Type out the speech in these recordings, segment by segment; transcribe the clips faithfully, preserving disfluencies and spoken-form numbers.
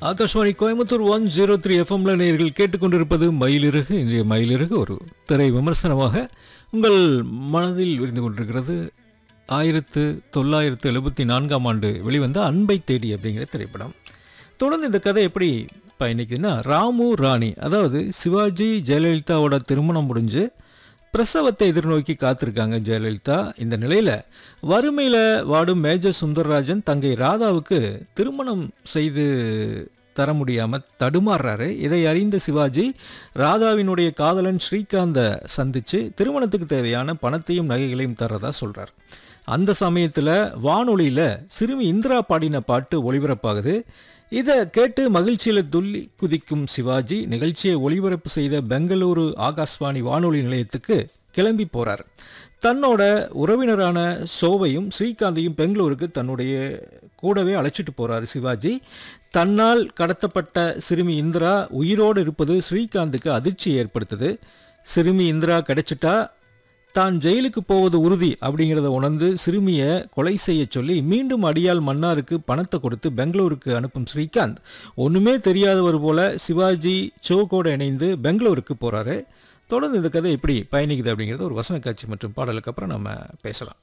Akashvani Coimbatore one zero three எஃப்எம்ல நேயர்கள் கேட்டுக்கொண்டிருப்பது மயிலிறகு. இன்றைய மயிலிறகு ஒரு திரை விமர்சனமாக உங்கள் மனதில் விரிந்து கொண்டிருக்கிறது. ஆயிரத்து தொள்ளாயிரத்து எழுபத்தி நான்காம் ஆண்டு வெளிவந்த அன்பை தேடி அப்படிங்கிற திரைப்படம். தொடர்ந்து இந்த கதை எப்படி பயணிக்குதுன்னா, ராமு ராணி, அதாவது சிவாஜி ஜெயலலிதாவோட திருமணம் முடிஞ்சு பிரசவத்தை எதிர்நோக்கி காத்திருக்காங்க ஜெயலலிதா. இந்த நிலையில் வறுமையில் வாடும் மேஜர் சுந்தரராஜன் தங்கை ராதாவுக்கு திருமணம் செய்து தர முடியாமல் தடுமாறுறாரு. இதை அறிந்த சிவாஜி ராதாவினுடைய காதலன் ஸ்ரீகாந்தை சந்தித்து திருமணத்துக்கு தேவையான பணத்தையும் நகைகளையும் தர்றதா சொல்கிறார். அந்த சமயத்தில் வானொலியில் சிறுமி இந்திரா பாடின பாட்டு ஒளிபரப்பாகுது. இதை கேட்டு மகிழ்ச்சியில் துள்ளி குதிக்கும் சிவாஜி நிகழ்ச்சியை ஒளிபரப்பு செய்த பெங்களூரு ஆகாஷ்வாணி வானொலி நிலையத்துக்கு கிளம்பி போகிறார். தன்னோட உறவினரான சோவையும் ஸ்ரீகாந்தையும் பெங்களூருக்கு தன்னுடைய கூடவே அழைச்சிட்டு போகிறார் சிவாஜி. தன்னால் கடத்தப்பட்ட சிறுமி இந்திரா உயிரோடு இருப்பது ஸ்ரீகாந்துக்கு அதிர்ச்சியை ஏற்படுத்துது. சிறுமி இந்திரா கிடைச்சிட்டா தான் ஜெயிலுக்கு போவது உறுதி அப்படிங்கிறத உணர்ந்து சிறுமியை கொலை செய்ய சொல்லி மீண்டும் அடியால் மன்னாருக்கு பணத்தை கொடுத்து பெங்களூருக்கு அனுப்பும் ஸ்ரீகாந்த் ஒன்றுமே தெரியாதவர் போல சிவாஜி சோகோடு இணைந்து பெங்களூருக்கு போகிறாரு. தொடர்ந்து இந்த கதை எப்படி பயணிக்குது அப்படிங்கிறது ஒரு வசன காட்சி மற்றும் பாடலுக்கு அப்புறம் நம்ம பேசலாம்.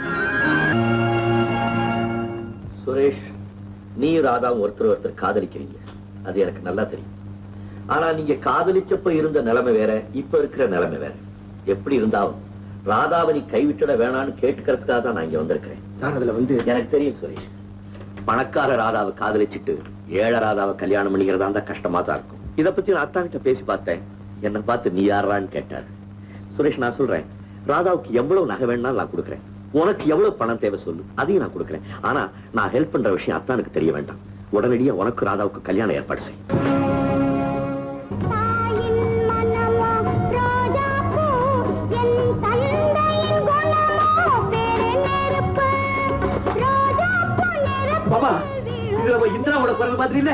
சுரேஷ், நீ ராதாவும் ஒருத்தர் ஒருத்தர் காதலிக்கிறீங்க, அது எனக்கு நல்லா தெரியும். ஆனா நீங்க காதலிச்சப்ப இருந்த நிலைமை வேற, இப்ப இருக்கிற நிலைமை வேற. எப்படி இருந்தாலும் ராதாவை நீ கைவிட்டுட வேணான்னு கேட்டுக்கிறதுக்காக தான் நான் இங்க வந்திருக்கிறேன். சார், அதுல வந்து எனக்கு தெரியும் சுரேஷ், பணக்கார ராதாவை காதலிச்சுட்டு ஏழை ராதாவை கல்யாணம் பண்ணிக்கிறதா இருந்தா கஷ்டமா தான் இருக்கும். இதை பத்தி நான் அத்தா கிட்ட பேசி பார்த்தேன். என்னை பார்த்து நீ யாரான்னு கேட்டாரு. சுரேஷ், நான் சொல்றேன், ராதாவுக்கு எவ்வளவு நகை வேணாலும் நான் கொடுக்குறேன். உனக்கு எவ்வளவு பணம் தேவை சொல்லு, அதையும் நான் கொடுக்குறேன். ஆனா நான் ஹெல்ப் பண்ற விஷயம் அத்தானுக்கு தெரிய வேண்டாம். உடனடியா உனக்கு ராதாவுக்கு கல்யாணம் ஏற்பாடு செய். பாபா, இதுல இந்திராவோட குரல் மாதிரி இல்ல?